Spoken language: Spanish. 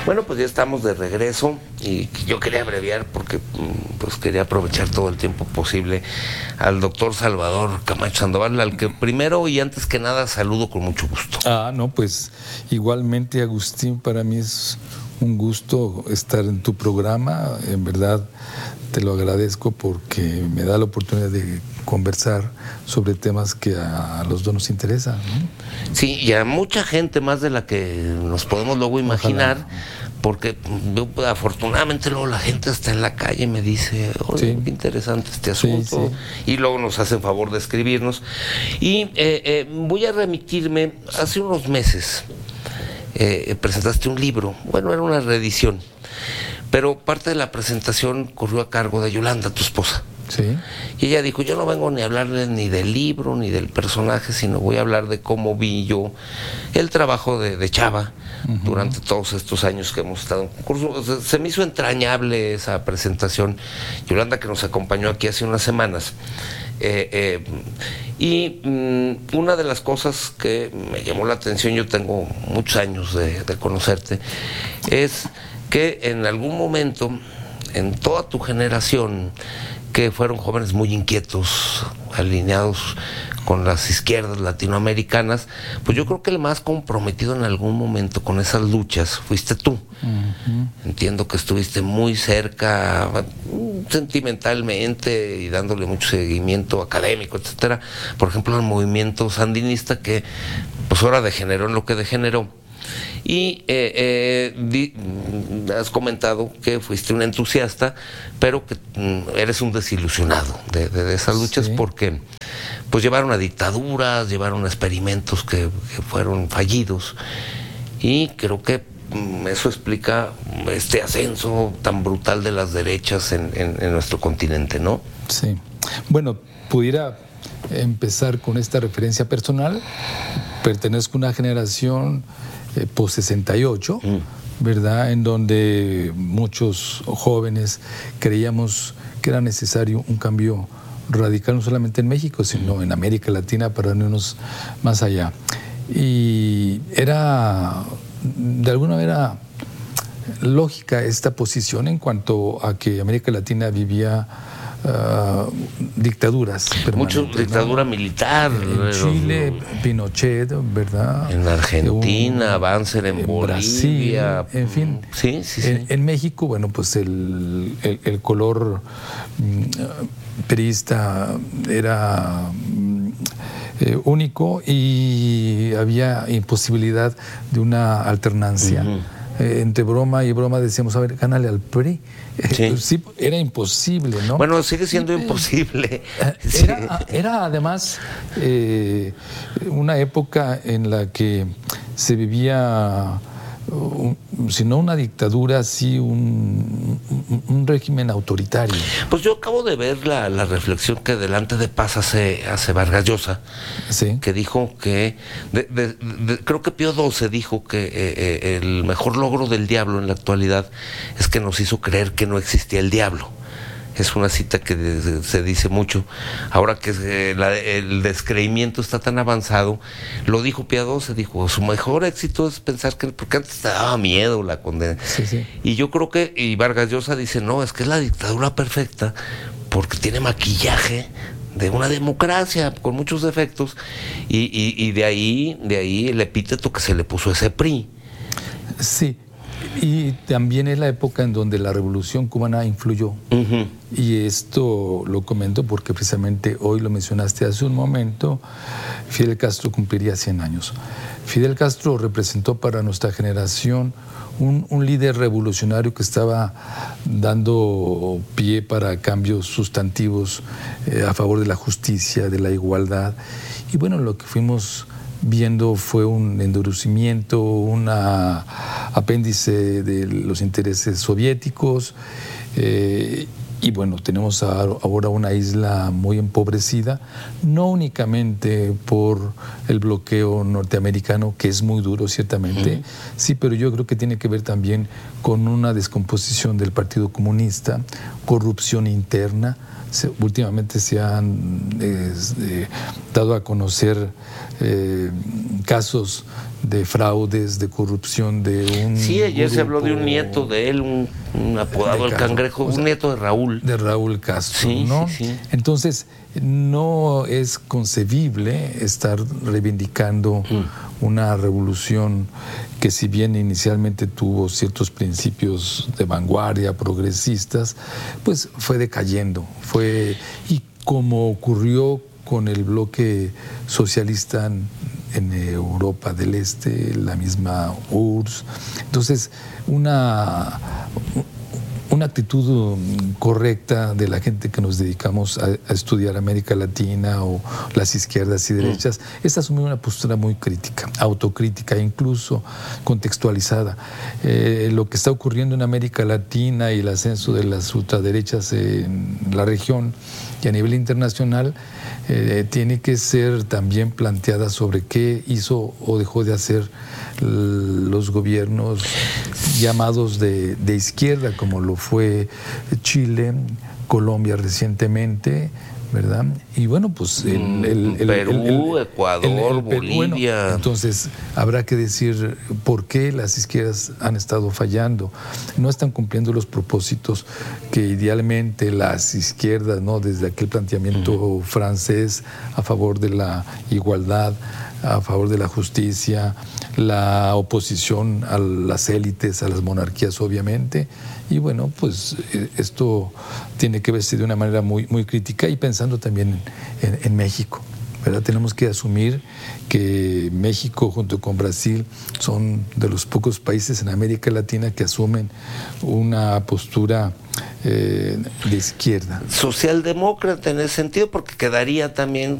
Bueno, pues ya estamos de regreso y yo quería abreviar porque pues quería aprovechar todo el tiempo posible al doctor Salvador Camacho Sandoval, al que primero y antes que nada saludo con mucho gusto. No, pues igualmente, Agustín, para mí es un gusto estar en tu programa. En verdad te lo agradezco porque me da la oportunidad de conversar sobre temas que a los dos nos interesan, ¿no? Sí, y a mucha gente más de la que nos podemos luego imaginar. Ojalá. Porque yo, afortunadamente luego la gente está en la calle y me dice, oye, qué interesante este asunto, y luego nos hacen favor de escribirnos. Y voy a remitirme, hace unos meses presentaste un libro, bueno, era una reedición, pero parte de la presentación corrió a cargo de Yolanda, tu esposa. Sí. Y ella dijo, yo no vengo ni a hablarles ni del libro ni del personaje, sino voy a hablar de cómo vi yo el trabajo de Chava durante todos estos años que hemos estado en concurso. O sea, se me hizo entrañable esa presentación. Yolanda, que nos acompañó aquí hace unas semanas. Una de las cosas que me llamó la atención, yo tengo muchos años de conocerte, es que en algún momento, en toda tu generación, que fueron jóvenes muy inquietos, alineados con las izquierdas latinoamericanas, pues yo creo que el más comprometido en algún momento con esas luchas fuiste tú. Entiendo que estuviste muy cerca, sentimentalmente, y dándole mucho seguimiento académico, etcétera, por ejemplo, al movimiento sandinista, que pues ahora degeneró en lo que degeneró. Y has comentado que fuiste un entusiasta, pero que eres un desilusionado de esas luchas, porque pues llevaron a dictaduras, llevaron a experimentos que fueron fallidos, y creo que eso explica este ascenso tan brutal de las derechas en nuestro continente, ¿no? Sí. Bueno, pudiera empezar con esta referencia personal. Pertenezco a una generación post 68, ¿verdad?, en donde muchos jóvenes creíamos que era necesario un cambio radical, no solamente en México, sino en América Latina, para irnos más allá. Y era, de alguna manera, lógica esta posición en cuanto a que América Latina vivía dictaduras permanentes. Mucho dictadura, ¿no?, militar. En Chile, Pinochet, ¿verdad? En Argentina, Banzer en Bolivia. Brasil, en fin. Sí. En México, bueno, pues el color perista era único y había imposibilidad de una alternancia. Entre broma y broma decíamos, a ver, gánale al PRI. Sí, era imposible, ¿no? Bueno, sigue siendo imposible. Era además una época en la que se vivía, si no una dictadura, sí un régimen autoritario. Pues yo acabo de ver la reflexión que delante de Paz hace Vargas Llosa, que dijo que, creo que Pío XII dijo que el mejor logro del diablo en la actualidad es que nos hizo creer que no existía el diablo. Es una cita que se dice mucho. Ahora que el descreimiento está tan avanzado, lo dijo Pío XII, dijo, su mejor éxito es pensar que, porque antes te daba miedo la condena. Y yo creo que, y Vargas Llosa dice, no, es que es la dictadura perfecta, porque tiene maquillaje de una democracia con muchos defectos, y de ahí el epíteto que se le puso a ese PRI. Sí. Y también es la época en donde la Revolución Cubana influyó. Y esto lo comento porque precisamente hoy lo mencionaste hace un momento, Fidel Castro cumpliría 100 años. Fidel Castro representó para nuestra generación un líder revolucionario que estaba dando pie para cambios sustantivos a favor de la justicia, de la igualdad. Y bueno, lo que fuimos viendo fue un endurecimiento, un apéndice de los intereses soviéticos, y bueno, tenemos ahora una isla muy empobrecida, no únicamente por el bloqueo norteamericano, que es muy duro ciertamente, sí, pero yo creo que tiene que ver también con una descomposición del Partido Comunista, corrupción interna. Últimamente se han dado a conocer casos de fraudes, de corrupción de un... Sí, ayer se habló de un nieto de él, un apodado el Cangrejo, un nieto de Raúl. De Raúl Castro, sí, ¿no? Sí, sí. Entonces, no es concebible estar reivindicando una revolución que, si bien inicialmente tuvo ciertos principios de vanguardia, progresistas, pues fue decayendo. Y como ocurrió con el bloque socialista en Europa del Este, la misma URSS. Entonces, una actitud correcta de la gente que nos dedicamos a estudiar América Latina o las izquierdas y derechas es asumir una postura muy crítica, autocrítica, incluso contextualizada. Lo que está ocurriendo en América Latina y el ascenso de las ultraderechas en la región y a nivel internacional tiene que ser también planteada sobre qué hizo o dejó de hacer los gobiernos llamados de izquierda, como lo fue Chile, Colombia recientemente, ¿verdad? Y bueno, pues Perú, Ecuador, Bolivia. Bueno, entonces habrá que decir por qué las izquierdas han estado fallando. No están cumpliendo los propósitos que idealmente las izquierdas, ¿no? Desde aquel planteamiento francés a favor de la igualdad, a favor de la justicia, la oposición a las élites, a las monarquías, obviamente. Y bueno, pues esto tiene que verse de una manera muy, muy crítica y pensando también en México, ¿verdad? Tenemos que asumir que México junto con Brasil son de los pocos países en América Latina que asumen una postura de izquierda. Socialdemócrata en ese sentido, porque quedaría también